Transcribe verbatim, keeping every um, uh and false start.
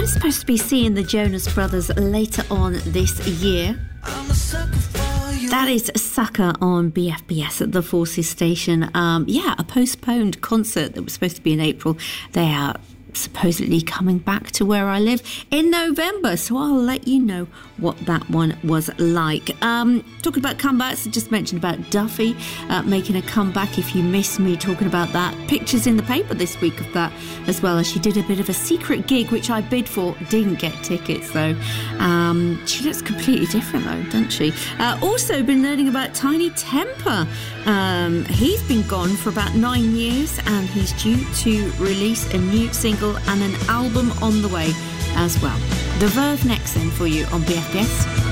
We're supposed to be seeing the Jonas Brothers later on this year. That is Sucker on B F B S at the Forces station. Um, yeah, a postponed concert that was supposed to be in April. They are supposedly coming back to where I live in November, so I'll let you know what that one was like. Um, talking about comebacks, I just mentioned about Duffy uh, making a comeback. If you missed me talking about that, pictures in the paper this week of that, as well as she did a bit of a secret gig which I bid for, didn't get tickets though. Um, she looks completely different though, doesn't she? Uh, also been learning about Tiny Temper. Um, he's been gone for about nine years and he's due to release a new single and an album on the way as well. The Verve next then for you on B F B S.